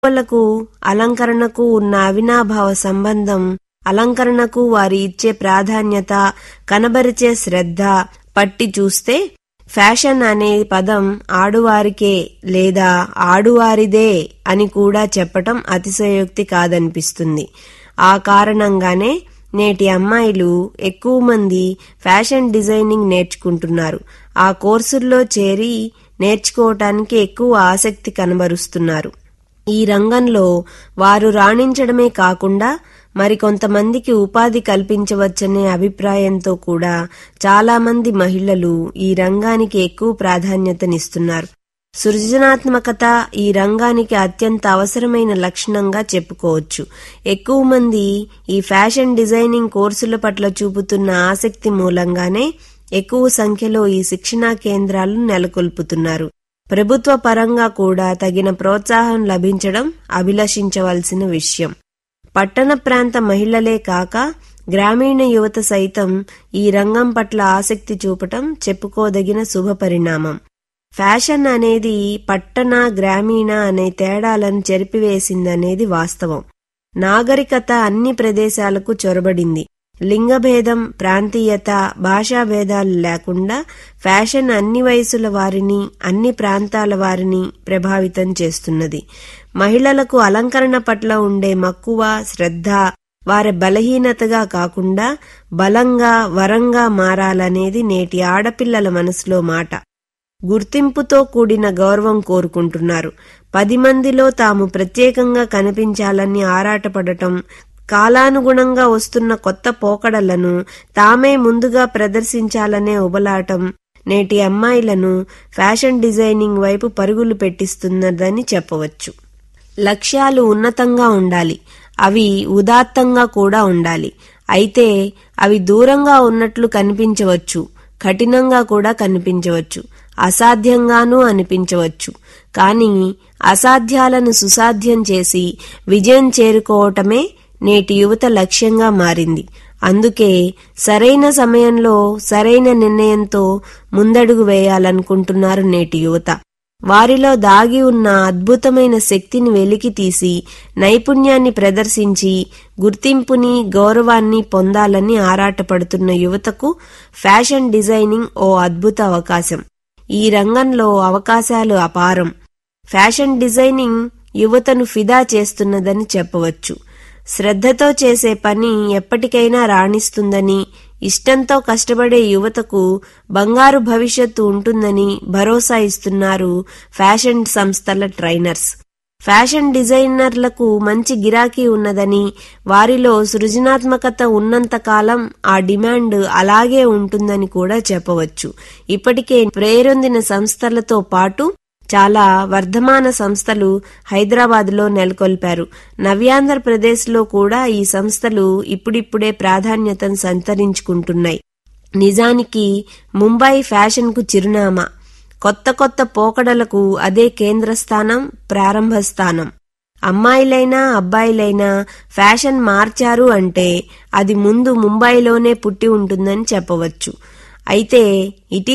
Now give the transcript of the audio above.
మగవాళ్లకు అలంకరణకు ఉన్న అవినాభావ సంబంధం, అలంకరణకు వారి ఇచ్చే ప్రాధాన్యత, కనబరిచే శ్రద్ధ పట్టి చూస్తే ఫ్యాషన్ అనే పదం ఆడువారికే లేదా ఆడువారిదే అని కూడా చెప్పటం అతిశయోక్తి కాదనిపిస్తుంది. ఆ కారణంగానే నేటి అమ్మాయిలు ఎక్కువ మంది ఫ్యాషన్ డిజైనింగ్ నేర్చుకుంటున్నారు. ఆ కోర్సుల్లో చేరి నేర్చుకోవటానికి ఎక్కువ ఆసక్తి కనబరుస్తున్నారు. ఈ రంగంలో వారు రాణించడమే కాకుండా మరికొంతమందికి ఉపాధి కల్పించవచ్చనే అభిప్రాయంతో కూడా చాలామంది మహిళలు ఈ రంగానికి ఎక్కువ ప్రాధాన్యతనిస్తున్నారు. సృజనాత్మకత ఈ రంగానికి అత్యంత అవసరమైన లక్షణంగా చెప్పుకోవచ్చు. ఎక్కువ మంది ఈ ఫ్యాషన్ డిజైనింగ్ కోర్సుల పట్ల చూపుతున్న ఆసక్తి మూలంగానే ఎక్కువ సంఖ్యలో ఈ శిక్షణా కేంద్రాలు నెలకొల్పుతున్నారు. ప్రభుత్వ పరంగా కూడా తగిన ప్రోత్సాహం లభించడం అభిలషించవలసిన విషయం. పట్టణ ప్రాంత మహిళలే కాక గ్రామీణ యువత సైతం ఈ రంగం పట్ల ఆసక్తి చూపటం చెప్పుకోదగిన శుభపరిణామం. ఫ్యాషన్ అనేది పట్టణ, గ్రామీణ అనే తేడాలను చెరిపివేసిందనేది వాస్తవం. నాగరికత అన్ని ప్రదేశాలకు చొరబడింది. లింగభేదం, ప్రాంతీయత, భాషాభేదాలు లేకుండా ఫ్యాషన్ అన్ని వయసుల వారిని, అన్ని ప్రాంతాల వారిని ప్రభావితం చేస్తున్నది. మహిళలకు అలంకరణ పట్ల ఉండే మక్కువ, శ్రద్ధ వారి బలహీనతగా కాకుండా బలంగా, వరంగా మారాలనేది నేటి ఆడపిల్లల మనసులో మాట. గుర్తింపుతో కూడిన గౌరవం కోరుకుంటున్నారు. 10 మందిలో తాము ప్రత్యేకంగా కనిపించాలని ఆరాటపడటం, కాలానుగుణంగా వస్తున్న కొత్త పోకడలను తామే ముందుగా ప్రదర్శించాలనే ఉబలాటం నేటి అమ్మాయిలను ఫ్యాషన్ డిజైనింగ్ వైపు పరుగులు పెట్టిస్తున్నదని చెప్పవచ్చు. లక్ష్యాలు ఉన్నతంగా ఉండాలి. అవి ఉదాత్తంగా కూడా ఉండాలి. అయితే అవి దూరంగా ఉన్నట్లు కనిపించవచ్చు, కఠినంగా కూడా కనిపించవచ్చు, అసాధ్యంగానూ అనిపించవచ్చు. కానీ అసాధ్యాలను సుసాధ్యం చేసి విజయం చేరుకోవటమే నేటి యువత లక్ష్యంగా మారింది. అందుకే సరైన సమయంలో సరైన నిర్ణయంతో ముందడుగు వేయాలనుకుంటున్నారు నేటి యువత. వారిలో దాగి ఉన్న అద్భుతమైన శక్తిని వెలికితీసి నైపుణ్యాన్ని ప్రదర్శించి గుర్తింపుని, గౌరవాన్ని పొందాలని ఆరాటపడుతున్న యువతకు ఫ్యాషన్ డిజైనింగ్ ఓ అద్భుత అవకాశం. ఈ రంగంలో అవకాశాలు అపారం. ఫ్యాషన్ డిజైనింగ్ యువతను ఫిదా చేస్తున్నదని చెప్పవచ్చు. శ్రద్ధతో చేసే పని ఎప్పటికైనా రాణిస్తుందని, ఇష్టంతో కష్టపడే యువతకు బంగారు భవిష్యత్తు ఉంటుందని భరోసా ఇస్తున్నారు ఫ్యాషన్ సంస్థల ట్రైనర్స్. ఫ్యాషన్ డిజైనర్లకు మంచి గిరాకీ ఉన్నదని, వారిలో సృజనాత్మకత ఉన్నంతకాలం ఆ డిమాండ్ అలాగే ఉంటుందని కూడా చెప్పవచ్చు. ఇప్పటికే పేరొందిన సంస్థలతో పాటు చాలా వర్ధమాన సంస్థలు హైదరాబాద్లో నెలకొల్పారు. నవ్యాంధ్రప్రదేశ్లో కూడా ఈ సంస్థలు ఇప్పుడిప్పుడే ప్రాధాన్యతను సంతరించుకుంటున్నాయి. నిజానికి ముంబై ఫ్యాషన్కు చిరునామా. కొత్త కొత్త పోకడలకు అదే కేంద్రస్థానం, ప్రారంభ స్థానం. అమ్మాయిలైనా అబ్బాయిలైనా ఫ్యాషన్ మార్చారు అంటే అది ముందు ముంబైలోనే పుట్టి ఉంటుందని చెప్పవచ్చు. అయితే